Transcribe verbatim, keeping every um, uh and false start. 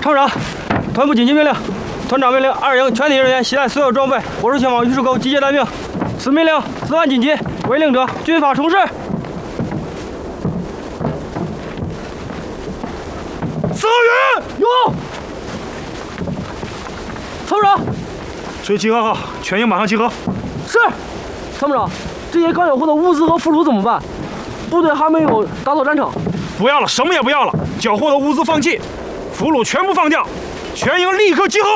厂长，团部紧急命令，团长命令二营全体人员携带所有装备，火势前往鱼市沟集结待命。此命令此案紧急，违令者军法从事。 司令员有。参谋长， 水集合后，全营马上集合。 是。参谋长，这些刚缴获的物资和俘虏怎么办？部队还没有打扫战场。 不要了，什么也不要了，缴获的物资放弃，俘虏全部放掉，全营立刻集合。